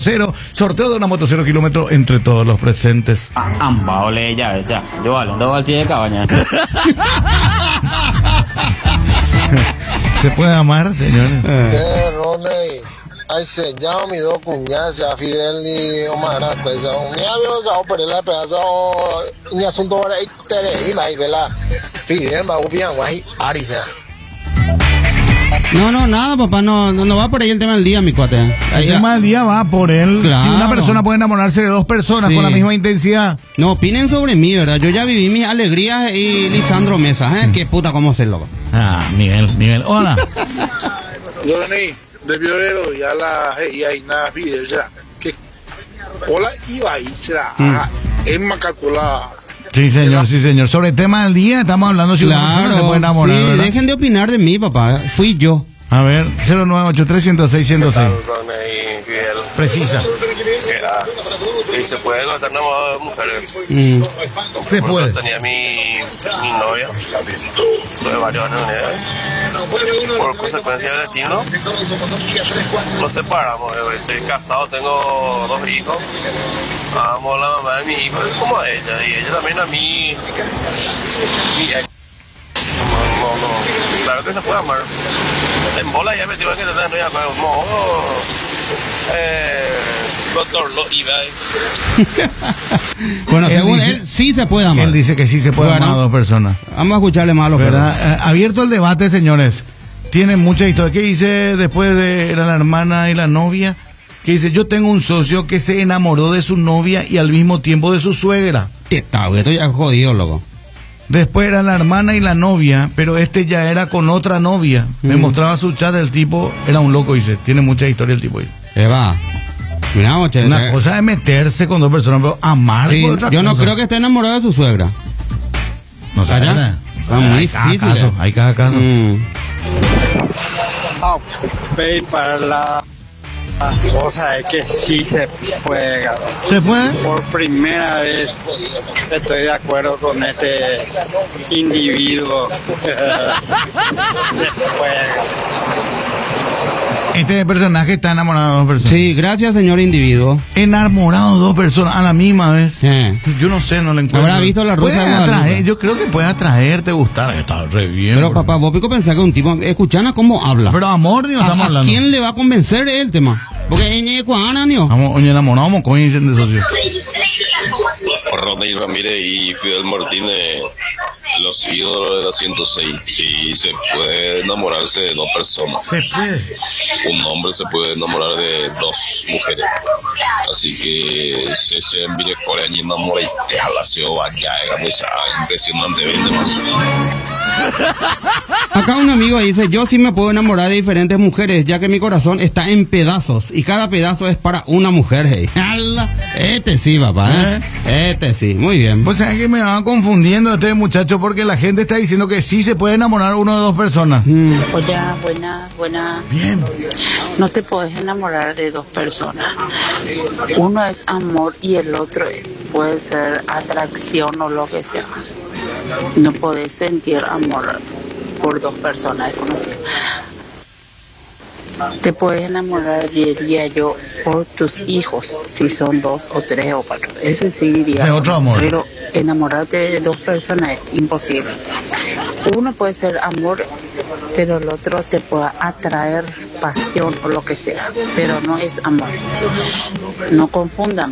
cero. Sorteo de una moto 0 kilómetros entre todos los presentes. Ambao ya. Yo hablando al de cabaña. ¿Se puede amar, señores? Ronnie, ai señor mi do cuñas ya Fidel ni Omar pues mi había usado por el pedazo ni asunto para y la vela Fidel va bien guay arisa. No, nada, papá, no va por ahí el tema del día, mi cuate. El tema del día va por él. Claro. Si una persona puede enamorarse de dos personas con la misma intensidad. No, opinen sobre mí, ¿verdad? Yo ya viví mis alegrías y Lisandro Mesa, ¿eh? Qué puta, cómo se loco. Miguel. Hola. Ronnie, de Violero ya y hay nada Fidel ya. Que hola iba ahí será. Es macatulada. Sí, señor. Sobre el tema del día estamos hablando si una persona se puede enamorar, sí, ¿verdad? dejen de opinar de mí, papá. Fui yo. A ver, 0983-106-106. Precisa. Y se puede estar enamorado de mujeres. Se puede. Tenía mi novia. Soy de varios años. Por consecuencia del destino, nos separamos. Estoy casado, tengo 2 hijos. Amo a la mamá de mi hijo como a ella. Y ella también a mí. Mi ex. No. Claro que se puede amar. En bola ya me tengo que tener ya con doctor lo iba. Bueno, según él, sí se puede amar. Él dice que sí se puede amar a dos personas. Vamos a escucharle más a los perros. Abierto el debate, señores. Tiene mucha historia. ¿Qué dice después de era la hermana y la novia? Que dice, yo tengo un socio que se enamoró de su novia y al mismo tiempo de su suegra. Esto ya es jodido, loco. Después era la hermana y la novia, pero este ya era con otra novia. Me mostraba su chat, el tipo era un loco, dice. Tiene mucha historia el tipo. Eva, mira, una cosa es meterse con dos personas, pero amar sí, por otra yo cosa. no creo que esté enamorado de su suegra. No sé. Muy difícil. Hay cada caso. Para la cosa es que sí se puede ganar. ¿Se puede? Por primera vez estoy de acuerdo con este individuo. Se puede ganar. Este personaje está enamorado de dos personas. Sí, gracias, señor individuo. Enamorado de dos personas a la misma vez. Yo no sé, no le encuentro. ¿Habrá visto la Rosa de Guadalupe? Yo creo que puede atraerte, gustar. Está re bien. Pero papá, vos pico pensás que un tipo, escuchana cómo habla. Pero amor, Dios, estamos hablando. ¿A quién le va a convencer el tema? Porque es cuana, Dios. Oye, enamorado, ¿cómo dicen de socio? Rodney Ramírez y Fidel Martínez, los ídolos de la 106. Sí, se puede enamorarse de 2 personas. Se puede. Un hombre se puede enamorar de 2 mujeres. Así que se mire por allí enamora y te jala, se vaya, impresionante, bien demasiado. Acá un amigo dice, yo sí me puedo enamorar de diferentes mujeres, ya que mi corazón está en pedazos y cada pedazo es para una mujer. Hey. Este sí, papá, este sí, muy bien. Pues es que me van confundiendo este muchacho porque la gente está diciendo que sí se puede enamorar uno de 2 personas. Hola, buenas. Bien. No te puedes enamorar de 2 personas. Uno es amor y el otro puede ser atracción o lo que sea. No podés sentir amor por 2 personas desconocidas. Te puedes enamorar, diría yo, por tus hijos, si son 2 o 3 o 4. Ese sí diría. Es otro amor. Pero enamorarte de 2 personas es imposible. Uno puede ser amor, pero el otro te puede atraer pasión o lo que sea, pero no es amor. No confundan.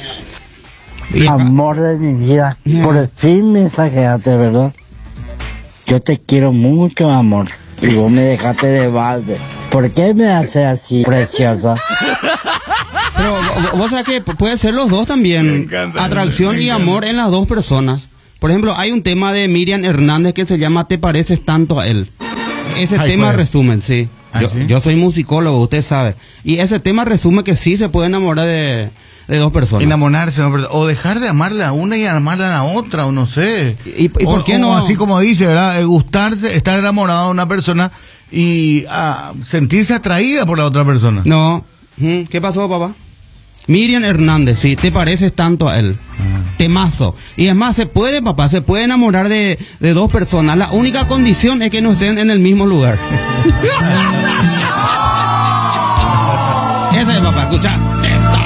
Amor de mi vida, por fin mensajeaste, ¿verdad? Yo te quiero mucho, amor, y vos me dejaste de balde. ¿Por qué me haces así, preciosa? Pero vos sabés que puede ser los dos también. Atracción y amor en las 2 personas. Por ejemplo, hay un tema de Miriam Hernández que se llama Te pareces tanto a él. Ese tema resumen, sí. Yo soy musicólogo, usted sabe. Y ese tema resume que sí se puede enamorar de 2 personas. Enamorarse, o dejar de amarle a una y amarle a la otra, o no sé. ¿Y por qué no? Así como dice, ¿verdad? Gustarse, estar enamorado de una persona y sentirse atraída por la otra persona. No. ¿Qué pasó, papá? Miriam Hernández, sí, te pareces tanto a él. Temazo. Y es más, se puede, papá, se puede enamorar de 2 personas. La única condición es que no estén en el mismo lugar. Ese es, papá, escucha.